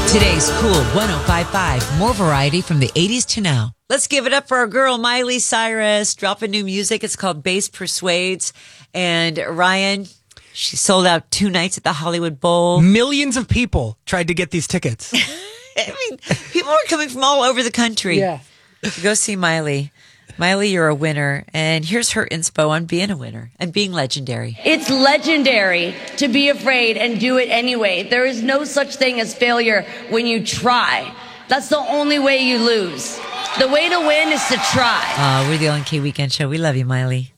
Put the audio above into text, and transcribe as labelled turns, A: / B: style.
A: Today's Cool 105.5. More variety from the 80s to now. Let's give it up for our girl, Miley Cyrus. Dropping new music. It's called Bass Persuades. And Ryan, she sold out 2 nights at the Hollywood Bowl.
B: Millions of people tried to get these tickets.
A: I mean, people are coming from all over the country.
B: Yeah.
A: To go see Miley. Miley, you're a winner. And here's her inspo on being a winner and being legendary.
C: It's legendary to be afraid and do it anyway. There is no such thing as failure when you try. That's the only way you lose. The way to win is to try.
A: We're the LNK Weekend Show. We love you, Miley.